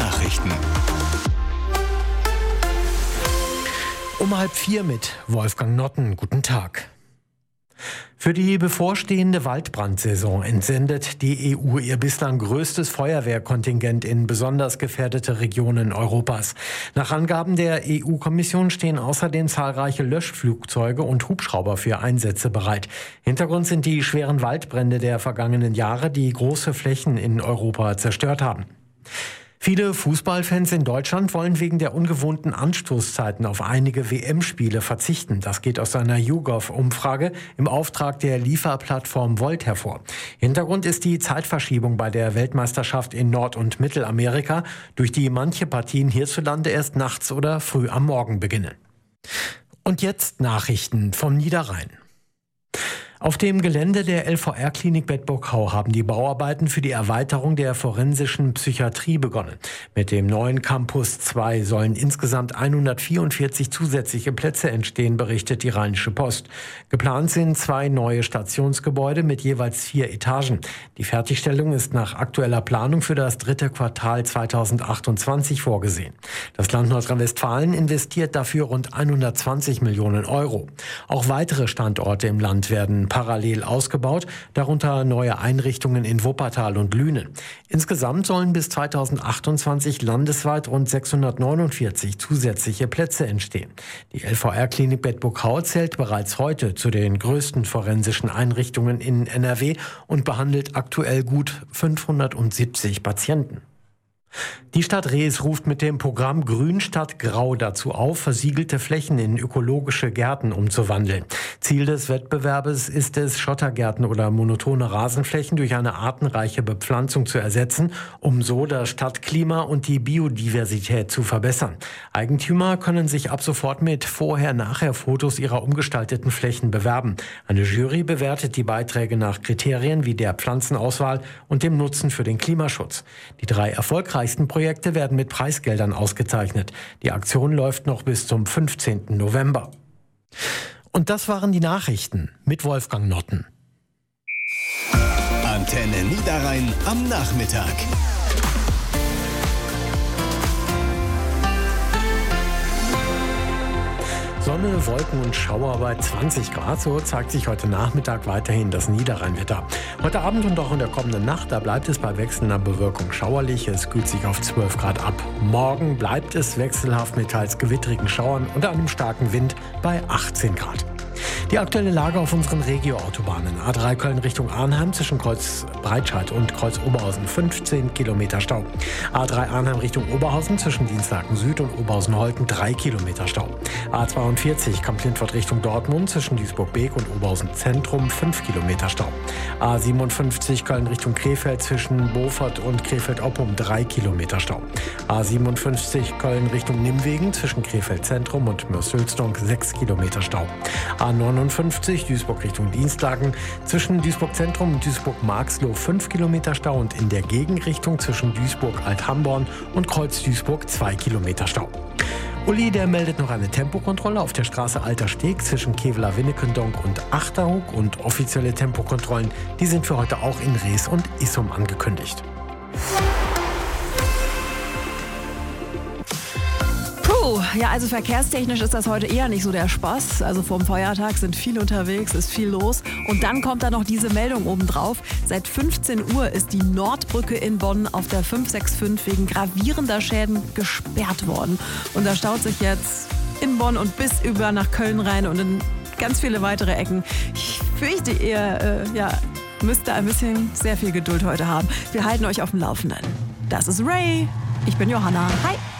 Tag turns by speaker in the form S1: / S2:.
S1: Nachrichten.
S2: Um 3:30 mit Wolfgang Notten. Guten Tag. Für die bevorstehende Waldbrandsaison entsendet die EU ihr bislang größtes Feuerwehrkontingent in besonders gefährdete Regionen Europas. Nach Angaben der EU-Kommission stehen außerdem zahlreiche Löschflugzeuge und Hubschrauber für Einsätze bereit. Hintergrund sind die schweren Waldbrände der vergangenen Jahre, die große Flächen in Europa zerstört haben. Viele Fußballfans in Deutschland wollen wegen der ungewohnten Anstoßzeiten auf einige WM-Spiele verzichten. Das geht aus einer YouGov-Umfrage im Auftrag der Lieferplattform Volt hervor. Hintergrund ist die Zeitverschiebung bei der Weltmeisterschaft in Nord- und Mittelamerika, durch die manche Partien hierzulande erst nachts oder früh am Morgen beginnen. Und jetzt Nachrichten vom Niederrhein. Auf dem Gelände der LVR-Klinik Bedburg-Hau haben die Bauarbeiten für die Erweiterung der forensischen Psychiatrie begonnen. Mit dem neuen Campus 2 sollen insgesamt 144 zusätzliche Plätze entstehen, berichtet die Rheinische Post. Geplant sind 2 neue Stationsgebäude mit jeweils 4 Etagen. Die Fertigstellung ist nach aktueller Planung für das 3. Quartal 2028 vorgesehen. Das Land Nordrhein-Westfalen investiert dafür rund 120 Millionen Euro. Auch weitere Standorte im Land werden parallel ausgebaut, darunter neue Einrichtungen in Wuppertal und Lünen. Insgesamt sollen bis 2028 landesweit rund 649 zusätzliche Plätze entstehen. Die LVR-Klinik Bedburg-Hau zählt bereits heute zu den größten forensischen Einrichtungen in NRW und behandelt aktuell gut 570 Patienten. Die Stadt Rees ruft mit dem Programm Grün statt Grau dazu auf, versiegelte Flächen in ökologische Gärten umzuwandeln. Ziel des Wettbewerbes ist es, Schottergärten oder monotone Rasenflächen durch eine artenreiche Bepflanzung zu ersetzen, um so das Stadtklima und die Biodiversität zu verbessern. Eigentümer können sich ab sofort mit Vorher-Nachher-Fotos ihrer umgestalteten Flächen bewerben. Eine Jury bewertet die Beiträge nach Kriterien wie der Pflanzenauswahl und dem Nutzen für den Klimaschutz. Die 3 erfolgreichsten Projekte werden mit Preisgeldern ausgezeichnet. Die Aktion läuft noch bis zum 15. November. Und das waren die Nachrichten mit Wolfgang Notten.
S1: Antenne Niederrhein am Nachmittag.
S2: Sonne, Wolken und Schauer bei 20 Grad. So zeigt sich heute Nachmittag weiterhin das Niederrheinwetter. Heute Abend und auch in der kommenden Nacht, da bleibt es bei wechselnder Bewölkung schauerlich. Es kühlt sich auf 12 Grad ab. Morgen bleibt es wechselhaft mit teils gewittrigen Schauern und einem starken Wind bei 18 Grad. Die aktuelle Lage auf unseren Regio-Autobahnen. A3 Köln Richtung Arnheim zwischen Kreuz Breitscheid und Kreuz Oberhausen 15 Kilometer Stau. A3 Arnheim Richtung Oberhausen zwischen Dienstlaken Süd und Oberhausen-Holten 3 Kilometer Stau. A42 Kamp-Lintfort Richtung Dortmund zwischen Duisburg-Beek und Oberhausen Zentrum 5 Kilometer Stau. A57 Köln Richtung Krefeld zwischen Beaufort und Krefeld-Oppum 3 Kilometer Stau. A57 Köln Richtung Nimwegen zwischen Krefeld Zentrum und Mörs-Hülsdonk 6 Kilometer Stau. A59 Duisburg Richtung Dienstlaken zwischen Duisburg Zentrum und Duisburg-Marxloh 5 Kilometer Stau und in der Gegenrichtung zwischen Duisburg-Alt-Hamborn und Kreuz Duisburg 2 Kilometer Stau. Uli, der meldet noch eine Tempokontrolle auf der Straße Alter Steg zwischen Kevela-Winnekendonk und Achterhoek und offizielle Tempokontrollen, die sind für heute auch in Rees und Issum angekündigt.
S3: Ja, also verkehrstechnisch ist das heute eher nicht so der Spaß. Also vorm Feiertag sind viele unterwegs, ist viel los. Und dann kommt da noch diese Meldung obendrauf. Seit 15 Uhr ist die Nordbrücke in Bonn auf der 565 wegen gravierender Schäden gesperrt worden. Und da staut sich jetzt in Bonn und bis über nach Köln rein und in ganz viele weitere Ecken. Ich fürchte, ihr müsst da ein bisschen sehr viel Geduld heute haben. Wir halten euch auf dem Laufenden. Das ist Ray. Ich bin Johanna. Hi.